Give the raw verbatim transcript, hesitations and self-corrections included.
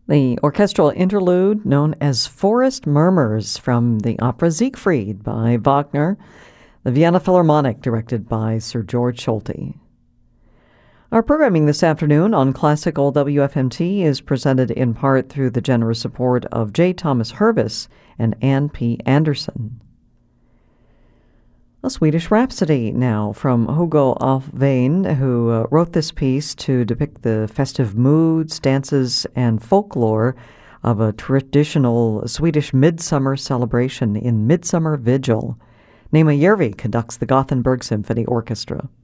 The orchestral interlude known as Forest Murmurs from the opera Siegfried by Wagner, the Vienna Philharmonic directed by Sir George Solti. Our programming this afternoon on Classical W F M T is presented in part through the generous support of J. Thomas Hervis and Ann P. Anderson. A Swedish Rhapsody now from Hugo Alfvén, who uh, wrote this piece to depict the festive moods, dances, and folklore of a traditional Swedish midsummer celebration in Midsummer Vigil. Nema Järvi conducts the Gothenburg Symphony Orchestra.